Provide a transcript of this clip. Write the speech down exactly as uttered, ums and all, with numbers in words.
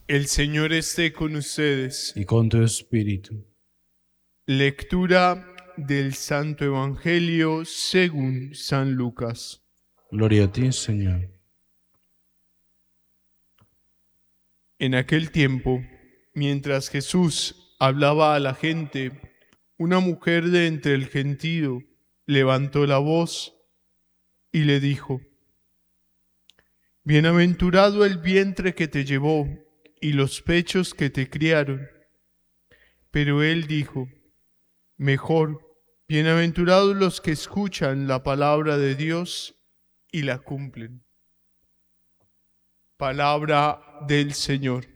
El Señor esté con ustedes. y con tu espíritu. Lectura del Santo Evangelio según San Lucas. Gloria a ti, Señor. En aquel tiempo, mientras Jesús hablaba a la gente, una mujer de entre el gentío levantó la voz y le dijo: Bienaventurado el vientre que te llevó y los pechos que te criaron. Pero él dijo: Mejor, bienaventurados los que escuchan la palabra de Dios y la cumplen. Palabra del Señor.